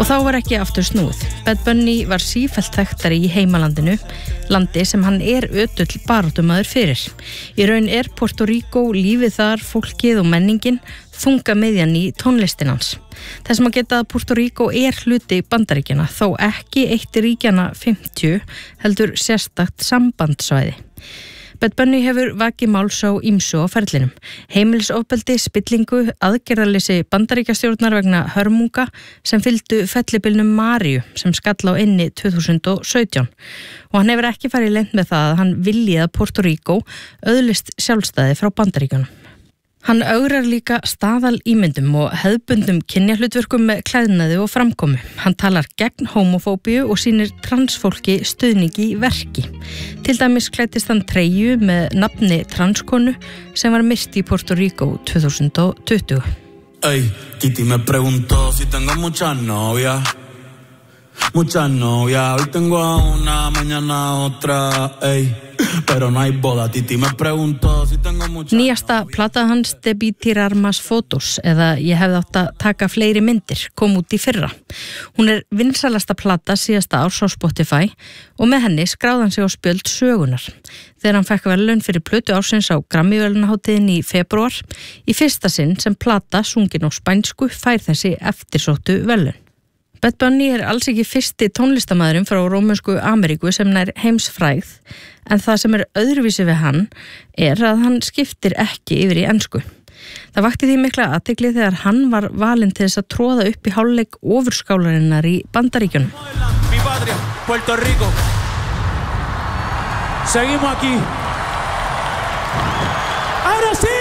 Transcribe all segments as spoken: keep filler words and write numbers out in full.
Og þá var ekki aftur snúið. Bad Bunny var sífellt þekktari í heimalandinu, landi sem hann er ötull baráttumaður fyrir. Í raun er Puerto Rico, lífið þar, fólkið og menningin, þunga miðjan í tónlistin hans. Þess að geta að Puerto Rico er hluti Bandaríkjanna, þó ekki eitt ríkjanna fimmtíu, heldur sérstakt sambandsvæði. Bad Bunny hefur vakið máls á ýmsu á ferlinum. Heimilisofbeldi, spillingu, aðgerðarleysi Bandaríkjastjórnar vegna hörmunga sem fylgdu fellibilnum Maríu sem skall á inni tvö þúsund og sautján. Og hann hefur ekki farið leynt með það að hann vilji að Puerto Rico öðlist sjálfstæði frá Bandaríkjunum. Hann ögrar líka staðal ímyndum og hefðbundum kynjahlutverkum með klæðnaði og framkomu. Hann talar gegn homofóbíu og sýnir transfólki stuðningi í verki. Til dæmis klæddist hann treyju með nafni transkonu sem var myrt í Puerto Rico tvö þúsund og tuttugu. Ey, Kitty me preguntó si tengo muchas novias. Muchas novias, hoy tengo a una, mañana a otra, ey. Pero no hay boda, Titi me preguntó si tengo muchas. Nýjasta plata hans Debí tirar más fotos eða ég hefði átt að taka fleiri myndir kom út í fyrra. Hún er vinsælasta plata síðasta árs á Spotify og með henni skráði hann sig á spjöld sögunar. Þegar hann fekk verðlaun fyrir plötu ársins á Grammy-verðlaunahátíðinni í febrúar, í fyrsta sinn sem plata sungin á spænsku fær þessi eftirsóttu verðlaun. Bad Bunny er alls ekki fyrsti tónlistamæðurinn frá Rómönsku Ameríku sem nær heimsfrægð, en það sem er öðruvísi við hann er að hann skiptir ekki yfir í ensku. Það vakti því mikla athygli þegar hann var valinn til þess að tróða upp í hálfleik ofurskálarinnar í Bandaríkjunum. Mi patria, Puerto Rico. Seguimos aquí. Ahora sí.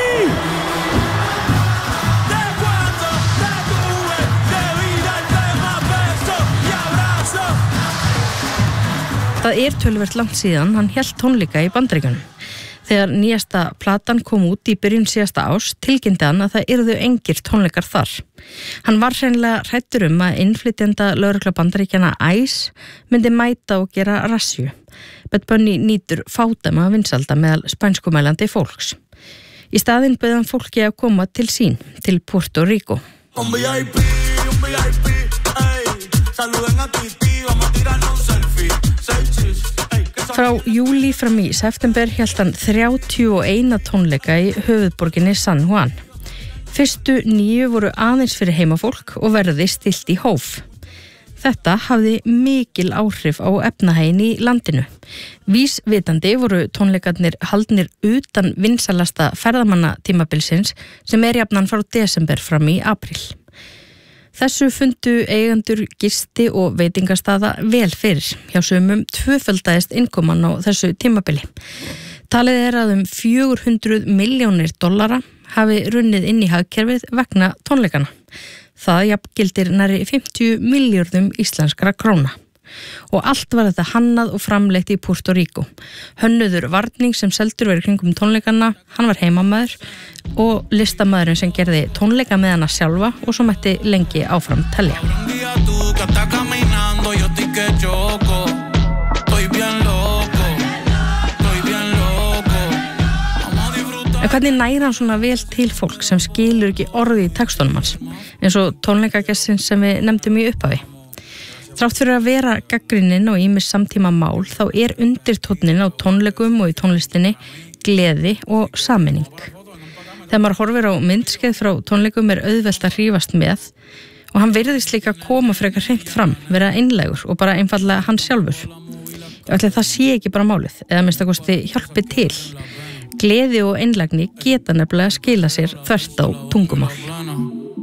Það er töluvert langt síðan hann hélt tónleika í Bandaríkjunum. Þegar nýjasta platan kom út í byrjun síðasta árs tilkynnti hann að það yrðu engir tónleikar þar. Hann var hreinlega hræddur um að innflytjenda lögregla Bandaríkjanna ICE myndi mæta og gera rassju. Bad Bunny nýtur fádæma vinsalda meðal spænskumælandi fólks. Í staðinn bauð hann fólki að koma til sín, til Puerto Rico. Un V I P, un V I P, ey. Saluden a Titi, vamos a tirarnos un selfie. Frá júlí fram í september hélt hann þrjátíu og eina tónleika í höfuðborginni San Juan. Fyrstu níu voru aðeins fyrir heimafólk og verði stillt í hóf. Þetta hafði mikil áhrif á efnahaginn í landinu. Vísvitandi voru tónleikarnir haldnir utan vinsælasta ferðamanna tímabilsins sem er jafnan frá desember fram í apríl. Þessu fundu eigendur gisti og veitingastaða vel fyrir. Hjá sumum tvöfaldaðist innkoman á þessu tímabili. Talið er að um fjögur hundruð milljónir dollara hafi runnið inn í hagkerfið vegna tónleikana. Það jafngildir nærri fimmtíu milljörðum íslenskra króna. Og allt var þetta hannað og framleitt í Puerto Rico. Hönnuður Varning sem seldur verið kringum tónleikana, hann var heimamaður og listamaðurinn sem gerði tónleika með hana sjálfa og svo mætti lengi áfram telja. En hvernig næri hann svona vel til fólk sem skilur ekki orði í textunum hans, eins og tónleikagessin sem við nefndum í upphafi? Þrátt fyrir að vera gagnrýnin og ýmis samtíma mál þá er undirtónnin á tónleikum og í tónlistinni gleði og sameining. Þegar maður horfir á myndskeið frá tónleikum er auðvelt að hrífast með og hann virðist líka koma frekar hreint fram, vera einlægur og bara einfaldlega hann sjálfur. Ætli það sé ekki bara málið, eða minnst að kosti hjálpi til. Gleði og einlægni geta nefnilega skila sér þvert á tungumál.